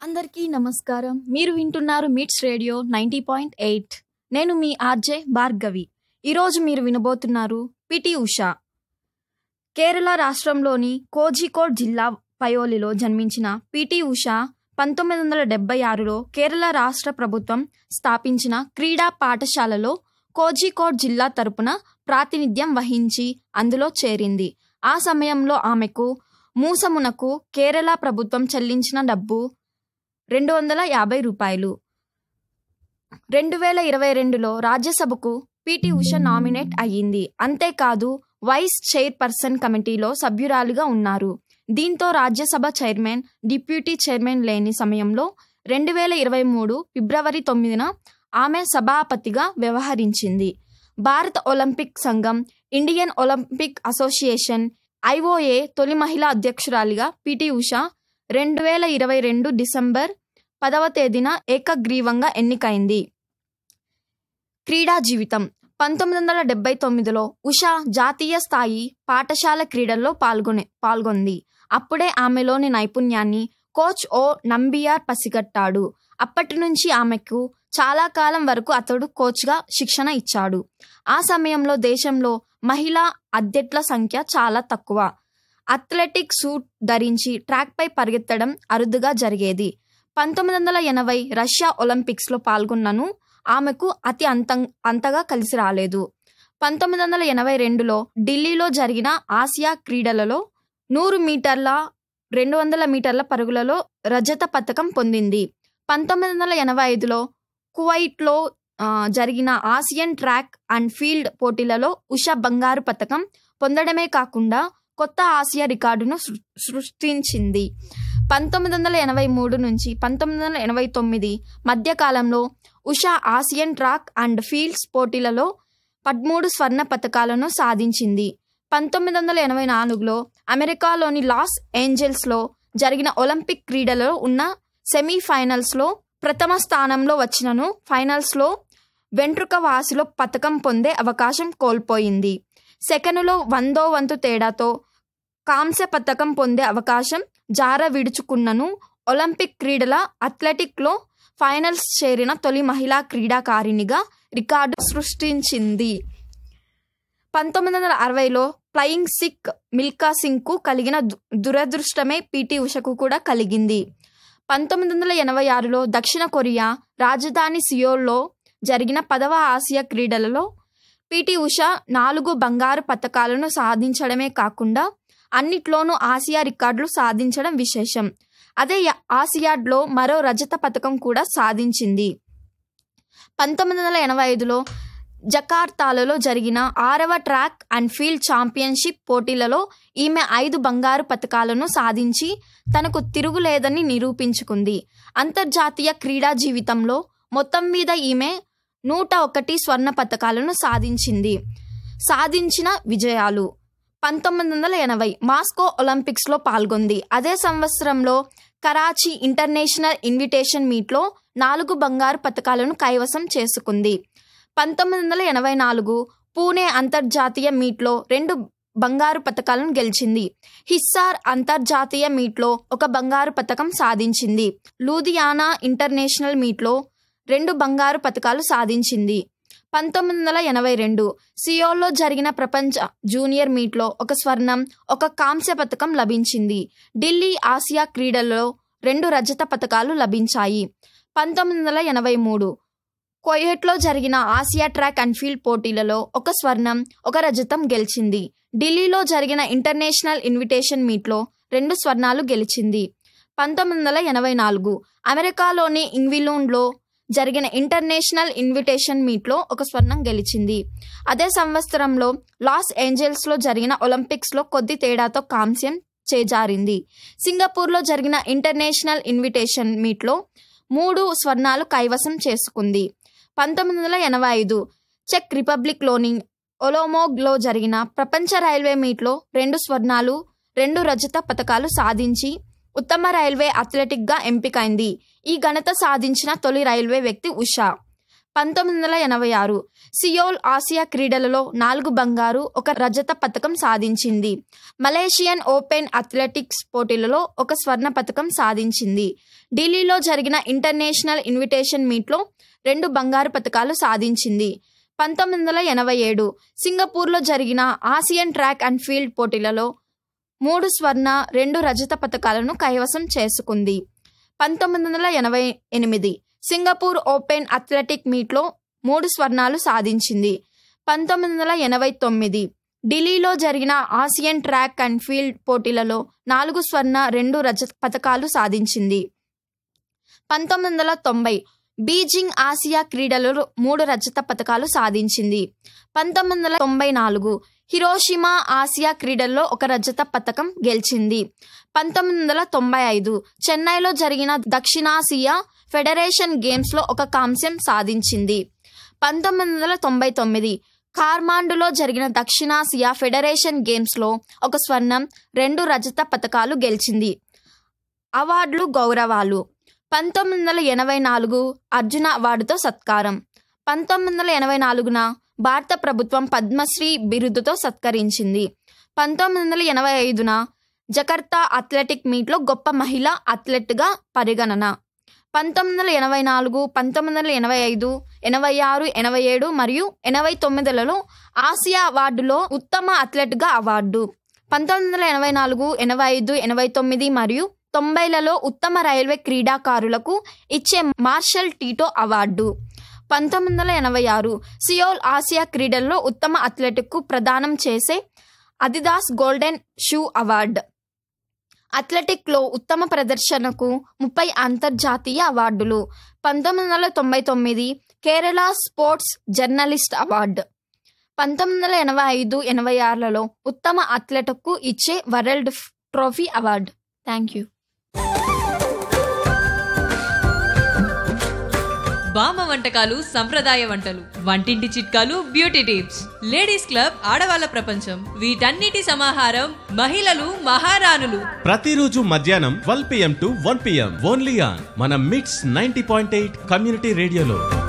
అందరికీ నమస్కారం. మీరు వింటున్నారు మిట్స్ రేడియో 90.8. నేను మీ ఆర్జే భార్గవి. ఈరోజు మీరు వినబోతున్నారు పిటి ఉషా. కేరళ రాష్ట్రంలోని కోజికోడ్ జిల్లా పయోలిలో జన్మించిన పిటి ఉషా 1976లో కేరళ రాష్ట్ర ప్రభుత్వం స్థాపించిన క్రీడా పాఠశాలలో కోజికోడ్ జిల్లా తరపున ప్రాతినిధ్యం వహించి అందులో చేరింది. ఆ సమయంలో ఆమెకు మూసమునకు కేరళ ప్రభుత్వం చెల్లించిన డబ్బు $250. 2022లో రాజ్యసభకు పిటి ఉష నామినేట్ అయ్యింది. అంతేకాదు వైస్ చైర్పర్సన్ కమిటీలో సభ్యురాలిగా ఉన్నారు. దీంతో రాజ్యసభ చైర్మన్, డిప్యూటీ చైర్మన్ లేని సమయంలో 2023 ఫిబ్రవరి 9న ఆమె సభాపతిగా వ్యవహరించింది. భారత ఒలింపిక్ సంఘం, ఇండియన్ ఒలింపిక్ అసోసియేషన్ IOA తొలి మహిళా అధ్యక్షురాలిగా పిటి ఉష 2022 డిసెంబర్ 10వ తేదీన ఏకగ్రీవంగా ఎన్నికైంది. క్రీడా జీవితం 1979లో ఉషా జాతీయ స్థాయి పాఠశాల క్రీడల్లో పాల్గొంది. అప్పుడే ఆమెలోని నైపుణ్యాన్ని కోచ్ ఓ నంబియార్ పసిగట్టాడు. అప్పటి నుంచి ఆమెకు చాలా కాలం వరకు అతడు కోచ్గా శిక్షణ ఇచ్చాడు. ఆ సమయంలో దేశంలో మహిళా అథ్లెట్ల సంఖ్య చాలా తక్కువ. అథ్లెటిక్ సూట్ ధరించి ట్రాక్పై పరిగెత్తడం అరుదుగా జరిగేది. 1980 రష్యా ఒలింపిక్స్లో పాల్గొన్నను ఆమెకు అంతగా కలిసి రాలేదు. 1982లో ఢిల్లీలో జరిగిన ఆసియా క్రీడలలో 100 మీటర్ల 200 మీటర్ల పరుగులలో రజత పతకం పొందింది. 1985లో కువైట్లో జరిగిన ఆసియన్ ట్రాక్ అండ్ ఫీల్డ్ పోటీలలో ఉషా బంగారు పతకం పొందడమే కాకుండా కొత్త ఆసియా రికార్డును సృష్టించింది. 1983 నుంచి 1989 మధ్యకాలంలో Usha Asian track and fields పోటీలలో 13 స్వర్ణ పతకాలను సాధించింది. 1984లో అమెరికాలోని లాస్ ఏంజల్స్లో జరిగిన ఒలింపిక్ క్రీడలలో ఉన్న సెమీఫైనల్స్లో ప్రథమ స్థానంలో వచ్చినను ఫైనల్స్లో వెంట్రుక వాసిలో పతకం పొందే అవకాశం కోల్పోయింది. సెకనులో 100వ వంతు తేడాతో కాంస్య పతకం పొందే అవకాశం జార విడుచుకున్నను ఒలింపిక్ క్రీడల అథ్లెటిక్లో ఫైనల్స్ చేరిన తొలి మహిళా క్రీడాకారిణిగా రికార్డు సృష్టించింది. 1960లో ఫ్లయింగ్ సిక్ మిల్కా సింగ్కు కలిగిన దురదృష్టమే పిటి ఉషకు కూడా కలిగింది. 1986లో దక్షిణ కొరియా రాజధాని సియోల్లో జరిగిన 10వ ఆసియా క్రీడలలో పిటి ఉష 4 బంగారు పతకాలను సాధించడమే కాకుండా అన్నిట్లోనూ ఆసియా రికార్డులు సాధించడం విశేషం. అదే ఆసియాడ్లో మరో రజత పతకం కూడా సాధించింది. 1985లో జకార్తాలో జరిగిన 6వ ట్రాక్ అండ్ ఫీల్డ్ ఛాంపియన్షిప్ పోటీలలో ఈమె 5 బంగారు పతకాలను సాధించి తనకు తిరుగులేదని నిరూపించుకుంది. అంతర్జాతీయ క్రీడా జీవితంలో మొత్తం మీద ఈమె 101 స్వర్ణ పతకాలను సాధించిన విజయాలు. 1980 మాస్కో ఒలింపిక్స్లో పాల్గొంది. అదే సంవత్సరంలో కరాచీ ఇంటర్నేషనల్ ఇన్విటేషన్ మీట్లో 4 బంగారు పతకాలను కైవసం చేసుకుంది. 1984 పూణే అంతర్జాతీయ మీట్లో 2 బంగారు పతకాలను గెలిచింది. హిస్సార్ అంతర్జాతీయ మీట్లో 1 బంగారు పతకం సాధించింది. లూధియానా ఇంటర్నేషనల్ మీట్లో 2 బంగారు పతకాలు సాధించింది. 1982 సియోల్లో జరిగిన ప్రపంచ జూనియర్ మీట్లో 1 స్వర్ణం, 1 కాంస్య పతకం లభించింది. ఢిల్లీ ఆసియా క్రీడల్లో 2 రజత పతకాలు లభించాయి. 1983 కువైట్లో జరిగిన ఆసియా ట్రాక్ అండ్ ఫీల్డ్ పోటీలలో 1 స్వర్ణం, 1 రజతం గెలిచింది. ఢిల్లీలో జరిగిన ఇంటర్నేషనల్ ఇన్విటేషన్ మీట్లో 2 స్వర్ణాలు గెలిచింది. 1984 అమెరికాలోని ఇంగ్విల్డ్లో జరిగిన ఇంటర్నేషనల్ ఇన్విటేషన్ మీట్లో 1 స్వర్ణం గెలిచింది. అదే సంవత్సరంలో లాస్ ఏంజల్స్లో జరిగిన ఒలింపిక్స్లో కొద్ది తేడాతో కాంస్యం చేజారింది. సింగపూర్లో జరిగిన ఇంటర్నేషనల్ ఇన్విటేషన్ మీట్లో 3 స్వర్ణాలు కైవసం చేసుకుంది. 1985 చెక్ రిపబ్లిక్లోని ఒలోమోగ్లో జరిగిన ప్రపంచ రైల్వే మీట్లో 2 స్వర్ణాలు, 2 రజత పతకాలు సాధించి ఉత్తమ రైల్వే అథ్లెటిక్గా ఎంపికైంది. ఈ ఘనత సాధించిన తొలి రైల్వే వ్యక్తి ఉషా. 1986 సియోల్ ఆసియా క్రీడలలో 4 బంగారు 1 రజత పతకం సాధించింది. మలేషియన్ ఓపెన్ అథ్లెటిక్స్ పోటీలలో 1 స్వర్ణ పతకం సాధించింది. ఢిల్లీలో జరిగిన ఇంటర్నేషనల్ ఇన్విటేషన్ మీట్లో 2 బంగారు పతకాలు సాధించింది. 1987 సింగపూర్లో జరిగిన ఆసియన్ ట్రాక్ అండ్ ఫీల్డ్ పోటీలలో 3 స్వర్ణ 2 రజత పతకాలను కైవసం చేసుకుంది. 1988 సింగపూర్ ఓపెన్ అథ్లెటిక్ మీట్లో 3 స్వర్ణాలు సాధించింది. 1989 ఢిల్లీలో జరిగిన ఆసియన్ ట్రాక్ అండ్ ఫీల్డ్ పోటీలలో 4 స్వర్ణ 2 రజత పతకాలు సాధించింది. 1990 బీజింగ్ ఆసియా క్రీడలలో 3 రజత పతకాలు సాధించింది. 1994 హిరోషిమా ఆసియా క్రీడల్లో 1 రజత పతకం గెలిచింది. 1995 చెన్నైలో జరిగిన దక్షిణాసియా ఫెడరేషన్ గేమ్స్లో 1 కాంస్యం సాధించింది. 1999 ఖార్మాండులో జరిగిన దక్షిణాసియా ఫెడరేషన్ గేమ్స్లో 1 స్వర్ణం 2 రజత పతకాలు గెలిచింది. అవార్డులు గౌరవాలు 1984 అర్జున అవార్డుతో సత్కారం. 1984న భారత ప్రభుత్వం పద్మశ్రీ బిరుదుతో సత్కరించింది. 1985న జకర్తా అథ్లెటిక్ మీట్లో గొప్ప మహిళా అథ్లెట్గా పరిగణన. 1984, 1985, 86, 87 మరియు 89లలో ఆసియా అవార్డులో ఉత్తమ అథ్లెట్గా అవార్డు. 1984, 85, 89 మరియు 90లలో ఉత్తమ రైల్వే క్రీడాకారులకు ఇచ్చే మార్షల్ టీటో అవార్డు. 1986 సియోల్ ఆసియా క్రీడల్లో ఉత్తమ అథ్లెట్కు ప్రదానం చేసే అదిదాస్ గోల్డెన్ షూ అవార్డు. అథ్లెటిక్లో ఉత్తమ ప్రదర్శనకు 30 అంతర్జాతీయ అవార్డులు. 1999 కేరళ స్పోర్ట్స్ జర్నలిస్ట్ అవార్డు. 1985, 86లలో ఉత్తమ అథ్లెట్కు ఇచ్చే world trophy award. Thank you. బామ్మ వంటకాలు, సంప్రదాయ వంటలు, వంటింటి చిట్కాలు, బ్యూటీ టిప్స్, లేడీస్ క్లబ్, ఆడవాళ్ళ ప్రపంచం, వీటన్నిటి సమాహారం మహిళలు మహారాణులు. ప్రతిరోజు మధ్యాహ్నం 12 PM to 1 PM only on మన మిట్స్ 90.8 కమ్యూనిటీ రేడియోలో.